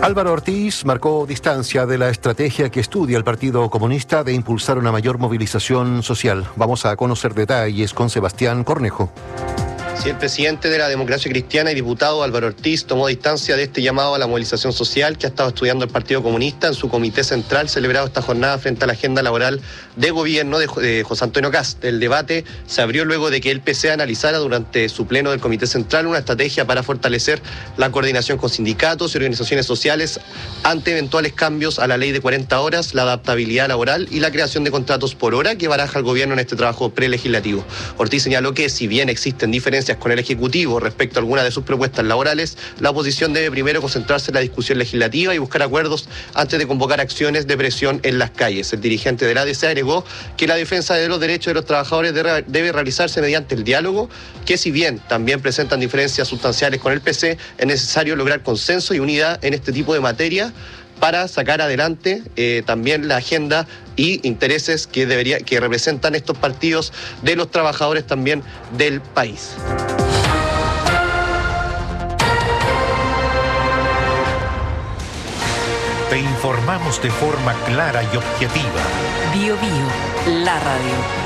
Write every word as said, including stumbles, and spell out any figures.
Álvaro Ortiz marcó distancia de la estrategia que estudia el Partido Comunista de impulsar una mayor movilización social. Vamos a conocer detalles con Sebastián Cornejo. Sí, el presidente de la Democracia Cristiana y diputado Álvaro Ortiz tomó distancia de este llamado a la movilización social que ha estado estudiando el Partido Comunista en su comité central celebrado esta jornada frente a la agenda laboral de gobierno de, de José Antonio Kast. El debate se abrió luego de que el P C analizara durante su pleno del comité central una estrategia para fortalecer la coordinación con sindicatos y organizaciones sociales ante eventuales cambios a la ley de cuarenta horas, la adaptabilidad laboral y la creación de contratos por hora que baraja el gobierno en este trabajo prelegislativo. Ortiz señaló que si bien existen diferencias con el Ejecutivo respecto a algunas de sus propuestas laborales, la oposición debe primero concentrarse en la discusión legislativa y buscar acuerdos antes de convocar acciones de presión en las calles. El dirigente del A D C agregó que la defensa de los derechos de los trabajadores debe realizarse mediante el diálogo, que si bien también presentan diferencias sustanciales con el P C, es necesario lograr consenso y unidad en este tipo de materia para sacar adelante eh, también la agenda y intereses que debería, que representan estos partidos de los trabajadores también del país. Te informamos de forma clara y objetiva. Bio Bio, la radio.